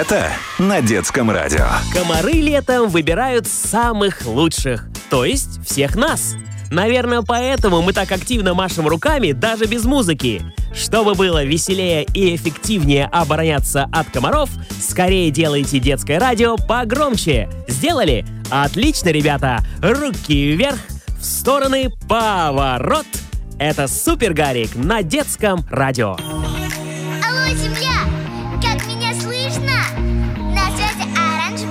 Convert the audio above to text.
лето на детском радио. Комары летом выбирают самых лучших, то есть всех нас. Наверное, поэтому мы так активно машем руками даже без музыки. Чтобы было веселее и эффективнее обороняться от комаров, скорее делайте детское радио погромче. Сделали? Отлично, ребята! Руки вверх, в стороны, поворот! Это Супер Гарик на детском радио.